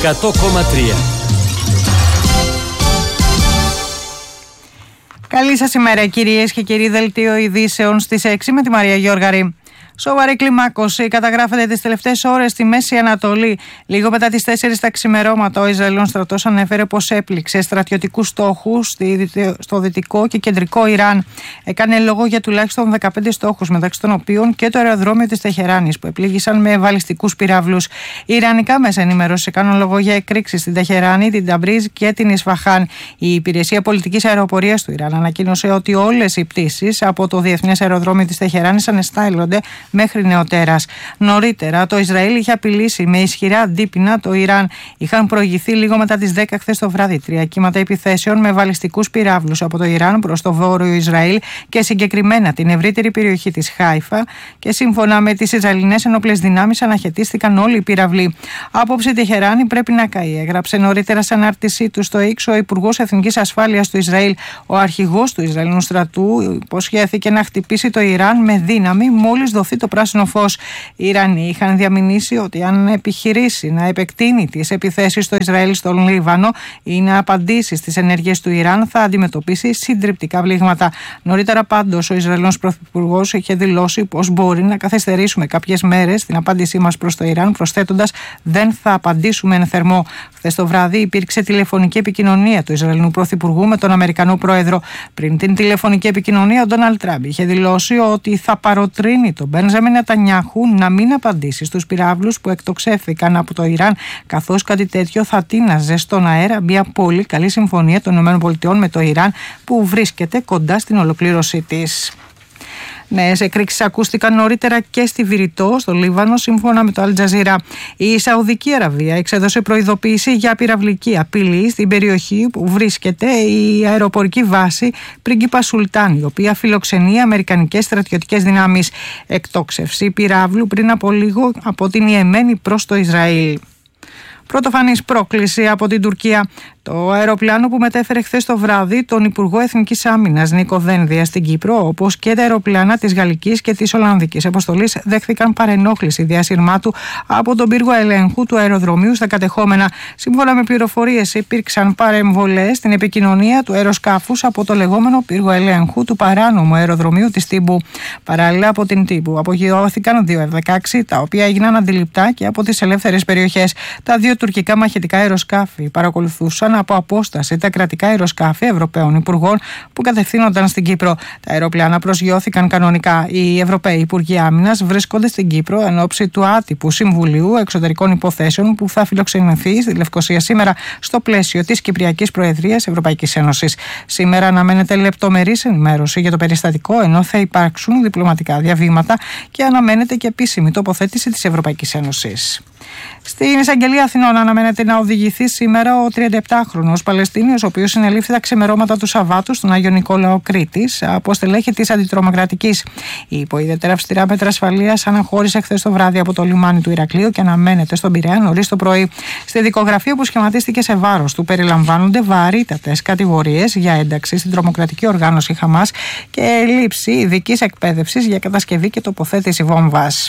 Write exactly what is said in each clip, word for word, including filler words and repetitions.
εκατό κόμμα τρία. Καλή σας ημέρα, κυρίες και κύριοι. Δελτίο ειδήσεων στις έξι με τη Μαρία Γιώργαρη. Σοβαρή κλιμάκωση καταγράφεται τις τελευταίες ώρες στη Μέση Ανατολή. Λίγο μετά τις τέσσερις τα ξημερώματα, ο Ισραηλινός στρατός ανέφερε πως έπληξε στρατιωτικούς στόχους στο δυτικό και κεντρικό Ιράν. Έκανε λόγο για τουλάχιστον δεκαπέντε στόχους, μεταξύ των οποίων και το αεροδρόμιο της Τεχεράνης, που επλήγησαν με βαλιστικούς πυράβλους. Οι ιρανικά μέσα ενημέρωση έκαναν λόγο για εκρήξεις στην Τεχεράνη, την Ταμπρίζ και την Ισφαχάν. Η Υπηρεσία Πολιτικής Αεροπορίας του Ιράν ανακοίνωσε ότι όλες οι πτήσεις από το Διεθνές Αεροδρόμιο της Τεχεράνης ανεστάλλονται μέχρι νεοτέρας. Νωρίτερα, το Ισραήλ είχε απειλήσει με ισχυρά αντίπεινα το Ιράν. Είχαν προηγηθεί λίγο μετά τις δέκα χθες το βράδυ τρία κύματα επιθέσεων με βαλιστικούς πυράβλους από το Ιράν προς το βόρειο Ισραήλ και συγκεκριμένα την ευρύτερη περιοχή της Χάιφα, και σύμφωνα με τις Ισραηλινές ενόπλες δυνάμεις αναχαιτίστηκαν όλοι οι πυραυλοί. Απόψε Τεχεράνη πρέπει να καεί, έγραψε νωρίτερα σε ανάρτησή του στο X ο Υπουργός Εθνικής Ασφάλειας του Ισραήλ. Ο αρχηγός του Ισραηλινού στρατού υποσχέθηκε να χτυπήσει το Ιράν με δύναμη μόλις δοθεί το πράσινο φως. Οι Ιρανοί είχαν διαμηνήσει ότι αν επιχειρήσει να επεκτείνει τις επιθέσεις στο Ισραήλ στον Λίβανο ή να απαντήσει στις ενέργειες του Ιράν, θα αντιμετωπίσει συντριπτικά πλήγματα. Νωρίτερα, πάντως, ο Ισραηλινός Πρωθυπουργός είχε δηλώσει πως μπορεί να καθυστερήσουμε κάποιες μέρες την απάντησή μας προς το Ιράν, προσθέτοντας «δεν θα απαντήσουμε εν θερμό». Χθες το βράδυ υπήρξε τηλεφωνική επικοινωνία του Ισραηλινού Πρωθυπουργού με τον Αμερικανό Πρόεδρο. Πριν την τηλεφωνική επικοινωνία, ο Ντόναλντ Τραμπ είχε δηλώσει ότι θα παροτρύνει τον Μπένζαμιν Νετανιάχου να μην απαντήσει στους πυράβλους που εκτοξεύθηκαν από το Ιράν, καθώς κάτι τέτοιο θα τίναζε στον αέρα μια πολύ καλή συμφωνία των ΗΠΑ με το Ιράν, που βρίσκεται κοντά στην ολοκλήρωσή της. Νέες εκρήξεις ακούστηκαν νωρίτερα και στη Βηρητό, στο Λίβανο, σύμφωνα με το Αλ Τζαζίρα. Η Σαουδική Αραβία εξέδωσε προειδοποίηση για πυραυλική απειλή στην περιοχή που βρίσκεται η αεροπορική βάση Πρίγκιπα Σουλτάν, η οποία φιλοξενεί αμερικανικές στρατιωτικές δυνάμεις. Εκτόξευση πυράβλου πριν από λίγο από την Ιεμένη προς το Ισραήλ. Πρωτοφανής πρόκληση από την Τουρκία. Το αεροπλάνο που μετέφερε χθες το βράδυ τον Υπουργό Εθνικής Άμυνας Νίκο Δένδια στην Κύπρο, όπως και τα αεροπλάνα της Γαλλικής και της Ολλανδικής αποστολής, δέχθηκαν παρενόχληση διασυρμάτου από τον πύργο ελέγχου του αεροδρομίου στα κατεχόμενα. Σύμφωνα με πληροφορίες, υπήρξαν παρεμβολές στην επικοινωνία του αεροσκάφους από το λεγόμενο πύργο ελέγχου του παράνομου αεροδρομίου της Τύμπου. Παράλληλα, από την Τύμπου απογειώθηκαν δύο εφ δεκαέξι, τα οποία έγιναν αντιληπτά και από τις ελεύθερες περιοχές. Τα δύο τουρκικά μαχητικά αεροσκάφη παρακολουθούσαν από απόσταση τα κρατικά αεροσκάφη Ευρωπαίων Υπουργών που κατευθύνονταν στην Κύπρο. Τα αεροπλάνα προσγειώθηκαν κανονικά. Οι Ευρωπαίοι Υπουργοί Άμυνας βρίσκονται στην Κύπρο εν ώψη του άτυπου Συμβουλίου Εξωτερικών Υποθέσεων που θα φιλοξενηθεί στη Λευκοσία σήμερα στο πλαίσιο της Κυπριακής Προεδρίας Ευρωπαϊκής Ένωσης. Σήμερα αναμένεται λεπτομερής ενημέρωση για το περιστατικό, ενώ θα υπάρξουν διπλωματικά διαβήματα και αναμένεται και επίσημη τοποθέτηση της Ευρωπαϊκής Ένωσης. Στην Εισαγγελία Αθηνών αναμένεται να οδηγηθεί σήμερα ο τριανταεπτάχρονος Παλαιστίνιος, ο οποίος συνελήφθη τα ξημερώματα του Σαββάτου στον Άγιο Νικόλαο Κρήτης από στελέχη της Αντιτρομοκρατικής. Η υποϊδετέρα αυστηρά μέτρα ασφαλείας αναχώρησε χθες το βράδυ από το λιμάνι του Ηρακλείου και αναμένεται στον Πειραιά νωρίς το πρωί. Στη δικογραφία που σχηματίστηκε σε βάρος του περιλαμβάνονται βαρύτατες κατηγορίες για ένταξη στην τρομοκρατική οργάνωση Χαμάς και λήψη ειδικής εκπαίδευσης για κατασκευή και τοποθέτηση βόμβας.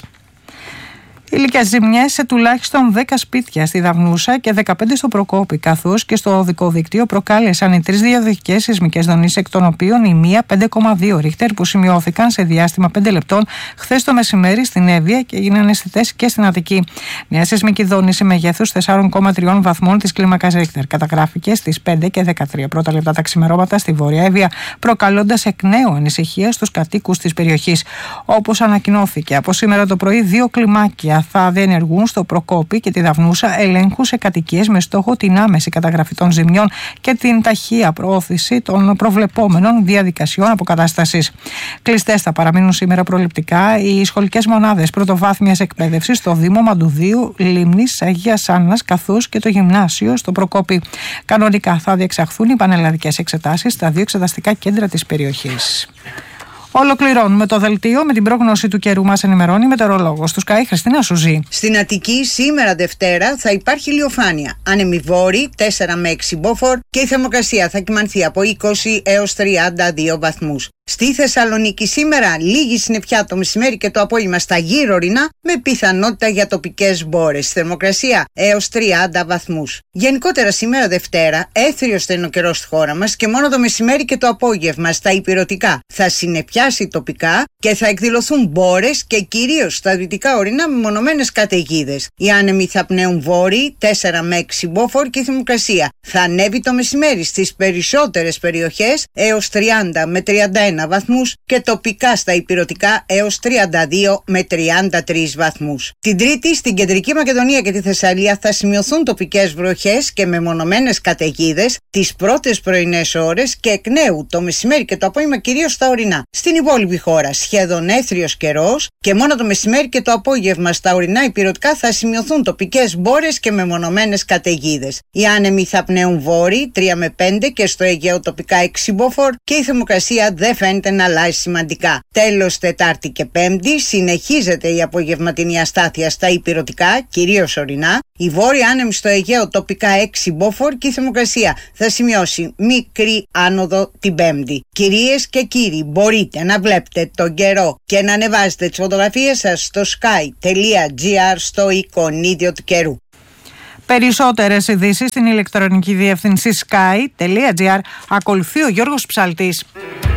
Υλικές ζημιές σε τουλάχιστον δέκα σπίτια στη Δαυνούσα και δεκαπέντε στο Προκόπη, καθώς και στο οδικό δίκτυο προκάλεσαν οι τρεις διαδοχικές σεισμικές δονήσεις, εκ των οποίων η μία πέντε κόμμα δύο ρίχτερ, που σημειώθηκαν σε διάστημα πέντε λεπτών χθες το μεσημέρι στην Εύβοια και έγιναν αισθητές και στην Αττική. Μια σεισμική δόνηση μεγέθους τέσσερα κόμμα τρία βαθμών της κλίμακας Ρίχτερ καταγράφηκε στις πέντε και δεκατρία πρώτα λεπτά τα ξημερώματα στη Βόρεια Εύβοια, προκαλώντας εκ νέου ανησυχία στους κατοίκους της περιοχής. Όπως ανακοινώθηκε από σήμερα το πρωί, δύο κλιμάκια θα διενεργούν στο Προκόπη και τη Δαυνούσα ελέγχου σε κατοικίες με στόχο την άμεση καταγραφή των ζημιών και την ταχεία προώθηση των προβλεπόμενων διαδικασιών αποκατάστασης. Κλειστές θα παραμείνουν σήμερα προληπτικά οι σχολικές μονάδες πρωτοβάθμιας εκπαίδευσης στο Δήμο Μαντουδίου, Λίμνης, Αγίας Άννας, καθώς και το γυμνάσιο στο Προκόπη. Κανονικά θα διεξαχθούν οι πανελλαδικές εξετάσεις στα δύο εξεταστικά κέντρα της περιοχής. Ολοκληρώνουμε το δελτίο με την πρόγνωση του καιρού. Μας ενημερώνει η μετεωρολόγος του Sky, Χριστίνα Σουζή. Στην Αττική σήμερα Δευτέρα θα υπάρχει ηλιοφάνεια. Άνεμη βόρη τέσσερα με έξι μποφόρ και η θερμοκρασία θα κυμανθεί από είκοσι έως τριάντα δύο βαθμούς. Στη Θεσσαλονίκη σήμερα λίγη συννεφιά το μεσημέρι και το απόγευμα στα γύρω ορεινά, με πιθανότητα για τοπικές μπόρες. Θερμοκρασία έως τριάντα βαθμούς. Γενικότερα σήμερα Δευτέρα έθριος θα είναι ο καιρός στη χώρα μας και μόνο το μεσημέρι και το απόγευμα στα ηπειρωτικά θα συννεφιάσει τοπικά και θα εκδηλωθούν μπόρες και κυρίως στα δυτικά ορεινά με μονομένες καταιγίδες. Οι άνεμοι θα πνέουν βόρειοι τέσσερα με έξι μποφόρ και η θερμοκρασία θα ανέβει το μεσημέρι στις περισσότερες περιοχές έως τριάντα με τριάντα ένα βαθμούς και τοπικά στα ηπειρωτικά έως τριάντα δύο με τριάντα τρεις βαθμούς. Την Τρίτη στην Κεντρική Μακεδονία και τη Θεσσαλία θα σημειωθούν τοπικές βροχές και μεμονωμένες καταιγίδες τις πρώτες πρωινές ώρες και εκ νέου το μεσημέρι και το απόγευμα κυρίως στα ορεινά. Στην υπόλοιπη χώρα σχεδόν έθριος καιρός και μόνο το μεσημέρι και το απόγευμα στα ορεινά ηπειρωτικά θα σημειωθούν τοπικές μπόρες και μεμονωμένες καταιγίδες. Οι άνεμοι θα πνέουν βόρειοι τρία με πέντε και στο Αιγαίο τοπικά έξι μποφόρ και η θερμοκρασία δεν φαίνεται να αλλάζει σημαντικά. Τέλος, Τετάρτη και Πέμπτη συνεχίζεται η απογευματινή αστάθεια στα ηπειρωτικά, κυρίως ορεινά. Η βόρεια άνεμη στο Αιγαίο τοπικά έξι μποφόρ και η θερμοκρασία θα σημειώσει μικρή άνοδο την Πέμπτη. Κυρίες και κύριοι, μπορείτε να βλέπετε τον καιρό και να ανεβάζετε τις φωτογραφίες σας στο sky τελεία gr στο εικονίδιο του καιρού. Περισσότερες ειδήσεις στην ηλεκτρονική διεύθυνση sky τελεία gr. Ακολουθεί ο Γιώργος Ψαλτής.